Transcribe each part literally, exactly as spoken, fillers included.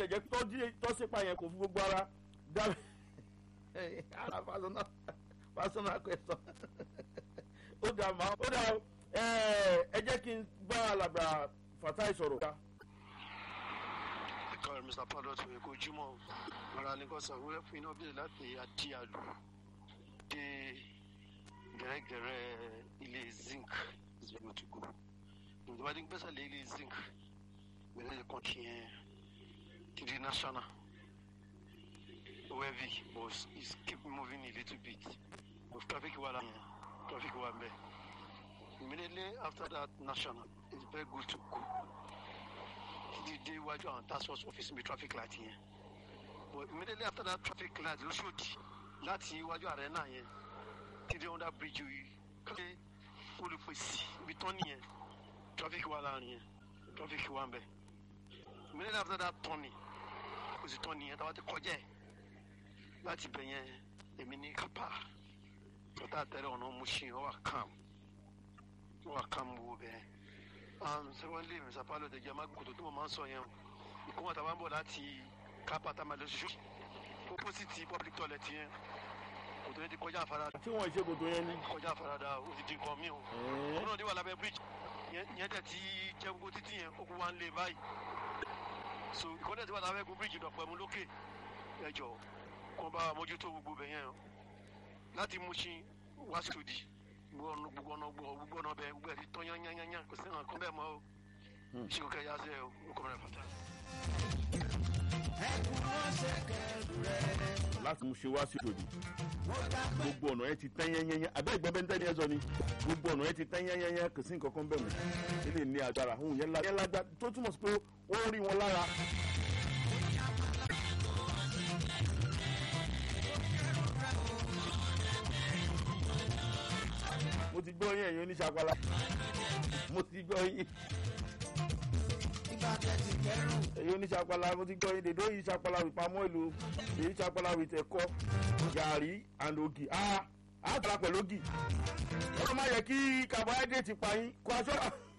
jẹ́ tọ́sípa yẹn kò fi gbogbo ara dábẹ́ ara personal personal question ó dà máa ó dà ẹ jẹ́ kí n bá alàgbà Fatai sọ̀rọ̀. Ẹ̀ka Mister Pilot kò jùmọ̀ ara ní kọ́sà wúrẹ́ fún iná bíi láti àdí àlù dé gẹ̀rẹ́gẹ̀rẹ́ ilé zinc zero to go. Ìjọba ní gbèsè lé ilé zinc gbèsè lè kàn kí yẹn tìrì national. Heavy, but it's keep moving a little bit. With traffic wala, traffic wala. Immediately after that, national, it's very good to go. The day why you are task force office be traffic light here. But immediately after that traffic light, you should that see what you are now here. Till the under bridge, you can pull up with beton here. Traffic wala here. Traffic wala. Immediately after that, Tony, because Tony, that was the project. Láti bẹ̀ yẹn èmi ní kápá ọ̀tá àtẹ̀rẹ̀ ọ̀nà Mushin ọ̀wà kàm ọ̀wà kàm wo bẹ́ẹ̀. Secondly, Mister Pilot ẹ̀jẹ̀ máa kòtò tó mo máa ń sọ yẹn o ìkóhùn àtàwọn bọ̀ láti kápá tá a máa lọ ṣoṣo opposite public toilet yẹn kòtò yẹn ti kọjá àfaradà. tí wọ́n ṣe kòtò yẹn ni. kọjá àfaradà o ti di nǹkan mi o. ọ̀nà òde wà lábẹ́ bridge yẹn tẹ̀ tí jẹ́ gbogbo títì yẹn ó kú wá ń lé báyìí. so ìkọ́lẹ̀ tí wà lábẹ́ gbogbo bridge dọ̀pọ̀ ẹ̀mú lókè ẹ̀jọ̀ kọ́ bá mójútó gbogbo bẹ̀ yẹn o láti Mushin wá sí òdì gbogbo ọ̀nà gbogbo ọ̀nà bẹ̀ gbogbo ẹ̀ ti tán yányányányá kò sí nǹkan bẹ́ẹ̀ mọ́ o ṣé kò kẹ́ yá sẹ́ o ó kọ́ mẹ́rin fata. láti Mushin wá sí òdì gbogbo ọ̀nà yẹn ti tán yányányá abẹ́ ìgbọ́n bẹ́ẹ̀ ń tẹ́lẹ̀ ẹ sọ ni gbogbo ọ̀nà yẹn ti tán yányányá kò sí nǹkan kan bẹ́ẹ̀ mọ́ ilé ní agbára òun yẹn lágbá tó túmọ̀ sí pé ó rí wọn lára. mo ti gbọ́ yín ẹ̀yin oníṣàpálá mo ti gbọ́ yín ẹ̀yin oníṣàpálá mo ti gbọ́ yín dèdè yìí ṣàpálá wì pamọ́ ìlú èyí ṣàpálá wì tẹ̀kọ́ gàrí and ògì ah ah tara pẹ̀lú ògì ọ̀rọ̀ máa yẹ kí carbohydrate pa yín kó aṣọ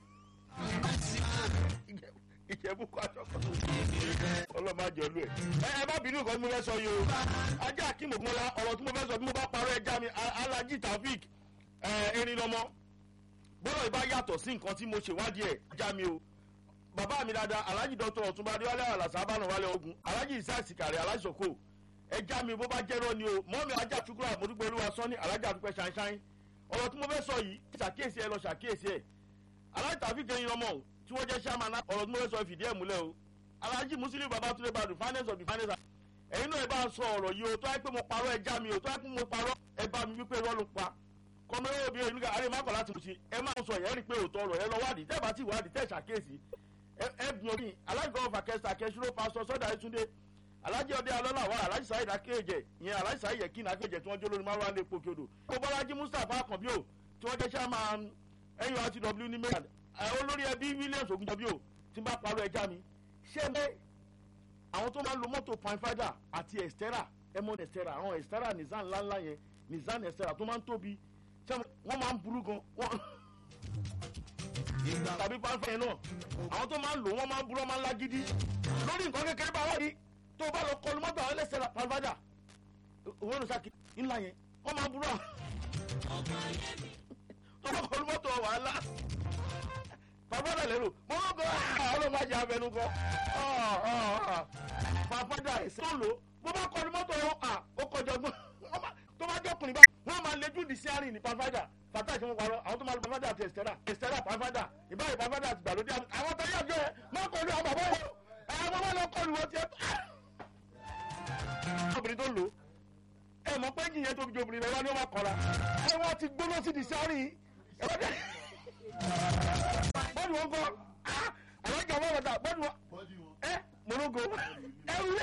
ìjẹ̀bú kó aṣọ kan ọlọ́mọ àjọlú ẹ̀ ẹ má bínú nǹkan tí mo fẹ́ sọ yìí o ajá akínmọ̀gbọ́nla ọ̀rọ̀ tí mo fẹ́ sọ bí mo bá parọ́ ẹja mi Alhaji Taofeek erin lọmọ bọ́lọ̀ ìbá yàtọ̀ sí nǹkan tí mo ṣèwádìí ẹ̀ já mi o bàbá mi dáadáa Alhaji Doctor Ọ̀túnba Adéwálé Àlàsà Abánu Wálé Ogun Alhaji Isaac Sikari Alhaji Soko ẹ já mi bó bá jẹ́rọ́ ni o mọ́mi ajá tukura àmọ́dúgbò olúwa sọ́ni Alhaji àdúpẹ́ ṣáínṣáín ọ̀rọ̀ tí mo fẹ́ sọ yìí ṣàkíyèsí ẹ lọ ṣàkíyèsí ẹ Alhaji Taofeek erin lọmọ tí wọ́n jẹ́ chairman ọ̀rọ̀ tí mo fẹ́ sọ fìdí ẹ̀ múlẹ̀ o Alhaji Musiliu Babatunde Badu finance of the finance ẹ̀yin náà ẹ bá sọ ọ̀rọ̀ yìí o tó yẹ pé mo parọ́ ẹ já mi o tó yẹ pé mo parọ́ ẹ bá mi wípé irọ́ ló pa kọ́mẹ́rẹ́ obìnrin nígbà àrẹ mákọ̀ láti mú sí ẹ máa ń sọ ìyẹn rí pé òótọ́ ọ̀rọ̀ ẹ lọ wádìí tẹ́ bá ti wádìí tẹ́ ṣàkíyèsí ẹ gbìyànjú alájọ fàkẹ́sà kẹsìrò pásítọ̀ sọ́dà ẹ̀túndé alájẹ ọdẹ alọ́lá wa alájì sáyidá kéèjẹ ìyẹn alájì sáyidá kíná kéèjẹ tí wọ́n jó lórí márùn-ún alẹ́ pòkè odò kó bọ́lájí Mustapha Akànbíò tí wọ́n jẹ́ chairman N U R T W ní mẹ́rin olórí ẹbí Williams Ogunjọbíò tí bá parọ́ ẹja mi ṣé ẹ àwọn tó máa ń lo mọ́tò Pathfinder àti Exterra ẹmọ Exterra àwọn Exterra Nissan ńláńlá yẹn Nissan Exterra tó máa ń tóbi wọ́n máa ń burú gan wọ́n tàbí Pathfinder náà àwọn tó máa ń lò wọ́n máa ń burú wọ́n máa ń lágídí lórí nǹkan kékeré bá wà ní tó bá lọ kọlu mọ́tò àwọn ẹlẹ́sẹ̀ Pathfinder òwe ló sàkí ńlá yẹn wọ́n máa ń burú àwọn tó bá kọlu mọ́tò wàhálà Pathfinder lẹ́rù mo ń gbọ́ ọlọ́mọdé abẹnú kọ́ Pathfinder ẹ̀sẹ̀ tó lò bó bá kọlu mọ́tò ó kọjọ gbọ́n tó bá jọkùnrin bá wọ́n máa lejú di sí àárín ní Pathfinder Fatai tí wọ́n parọ́ àwọn tó máa lo Pathfinder àti Exterra Exterra Pathfinder ìbáyìí Pathfinder àti gbàlódé àwọn tó yàjọ ẹ máa kọlu àwọn bàbá yìí àwọn bàbá lọ kọlu wọn tiẹ̀ obìnrin tó lò ẹ mọ̀ pé jìyẹn tó fi jọ obìnrin rẹ wá ní ọmọ kọra ẹ wọ́n ti gbóná sí di sí àárín ẹ wọ́n dẹ́ bọ́ọ̀lù wọn kọ́ àwọn ìjà wọn wọ̀ta bọ́ọ̀lù wọn ẹ mọ̀lógo ẹ wúlẹ̀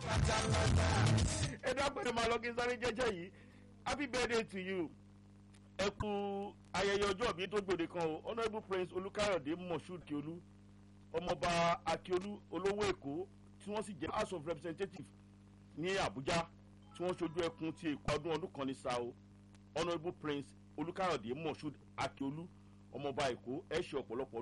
ẹ dábẹ́rẹ́ máa lọ kí sáré jẹ́jẹ́ yìí happy birthday to you ẹ kú ayẹyẹ ọjọ́ ìbí tó gbòde kan o honourable prince Olúkáyọ̀dé Moshood Akiolu ọmọọba Akiolu olówó Èkó tí wọ́n sì jẹ́ house of representatives ní Àbújá tí wọ́n ṣojú ẹkùn ti Èkó ọdún ọdún kan ní sao honourable prince Olúkáyọ̀dé Moshood Akiolu ọmọọba Èkó ẹ ṣe ọ̀pọ̀lọpọ̀